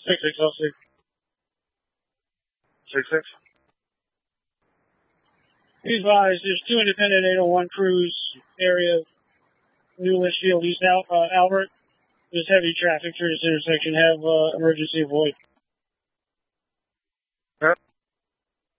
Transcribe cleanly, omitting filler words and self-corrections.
6-6, I'll see. 6-6. Please advise, there's 2 independent 801 crews, area, New Litchfield, East Albert. There's heavy traffic through this intersection. Have emergency avoid. Yep.